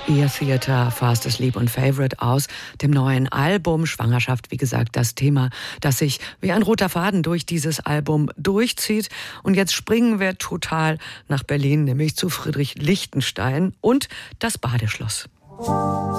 Ihr Theater, Fast Asleep und Favorite aus dem neuen Album Schwangerschaft. Wie gesagt, das Thema, das sich wie ein roter Faden durch dieses Album durchzieht. Und jetzt springen wir total nach Berlin, nämlich zu Friedrich Lichtenstein und das Badeschloss.